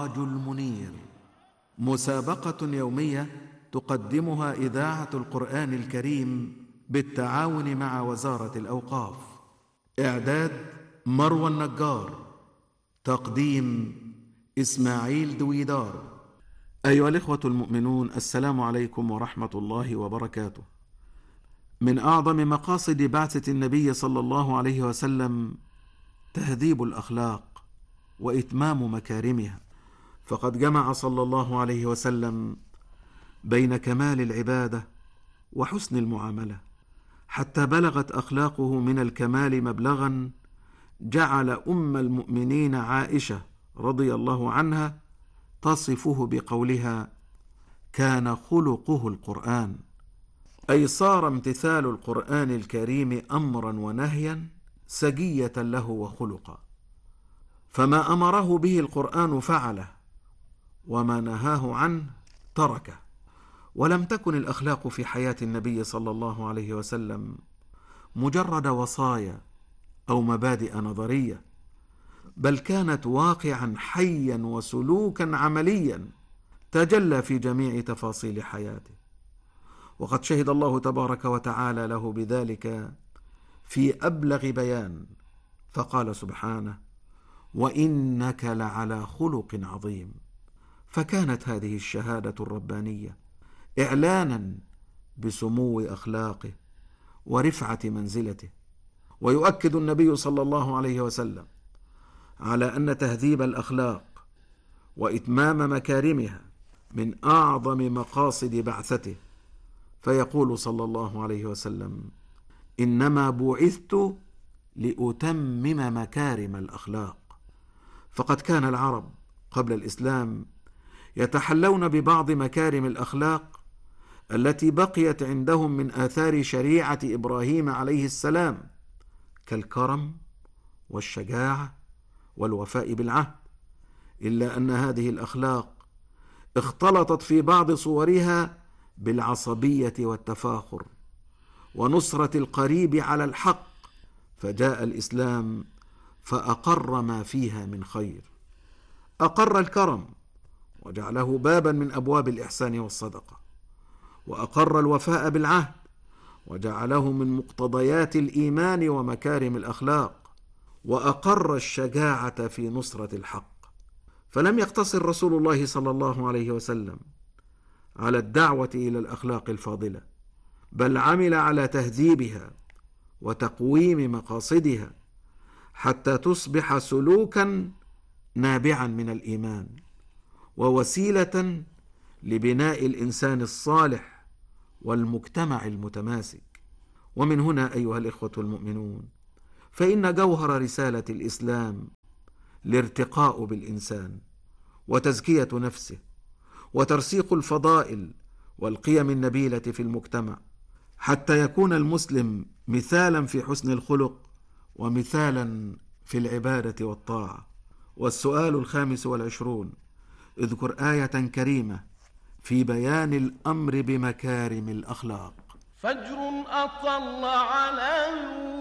السراج المنير، مسابقة يومية تقدمها إذاعة القرآن الكريم بالتعاون مع وزارة الأوقاف. إعداد مروى النجار، تقديم إسماعيل دويدار. أيها الإخوة المؤمنون، السلام عليكم ورحمة الله وبركاته. من أعظم مقاصد بعثة النبي صلى الله عليه وسلم تهذيب الأخلاق وإتمام مكارمها، فقد جمع صلى الله عليه وسلم بين كمال العبادة وحسن المعاملة، حتى بلغت أخلاقه من الكمال مبلغا جعل أم المؤمنين عائشة رضي الله عنها تصفه بقولها: كان خلقه القرآن، أي صار امتثال القرآن الكريم أمرا ونهيا سجية له وخلقا، فما أمره به القرآن فعله، وما نهاه عنه تركه. ولم تكن الأخلاق في حياة النبي صلى الله عليه وسلم مجرد وصايا أو مبادئ نظرية، بل كانت واقعا حيا وسلوكا عمليا تجلى في جميع تفاصيل حياته. وقد شهد الله تبارك وتعالى له بذلك في أبلغ بيان، فقال سبحانه: وإنك لعلى خلق عظيم. فكانت هذه الشهادة الربانية إعلانا بسمو أخلاقه ورفعة منزلته. ويؤكد النبي صلى الله عليه وسلم على أن تهذيب الأخلاق وإتمام مكارمها من أعظم مقاصد بعثته، فيقول صلى الله عليه وسلم: إنما بعثت لأتمم مكارم الأخلاق. فقد كان العرب قبل الإسلام يتحلون ببعض مكارم الأخلاق التي بقيت عندهم من آثار شريعة إبراهيم عليه السلام، كالكرم والشجاعة والوفاء بالعهد، إلا أن هذه الأخلاق اختلطت في بعض صورها بالعصبية والتفاخر ونصرة القريب على الحق، فجاء الإسلام فأقر ما فيها من خير. أقر الكرم وجعله بابا من أبواب الإحسان والصدقة، وأقر الوفاء بالعهد وجعله من مقتضيات الإيمان ومكارم الأخلاق، وأقر الشجاعة في نصرة الحق. فلم يقتصر رسول الله صلى الله عليه وسلم على الدعوة إلى الأخلاق الفاضلة، بل عمل على تهذيبها وتقويم مقاصدها حتى تصبح سلوكا نابعا من الإيمان ووسيلة لبناء الإنسان الصالح والمجتمع المتماسك. ومن هنا أيها الإخوة المؤمنون، فإن جوهر رسالة الإسلام الارتقاء بالإنسان وتزكية نفسه وترسيخ الفضائل والقيم النبيلة في المجتمع، حتى يكون المسلم مثالا في حسن الخلق ومثالا في العبادة والطاعة. والسؤال 25: اذكر آية كريمة في بيان الأمر بمكارم الأخلاق. فجر أطل على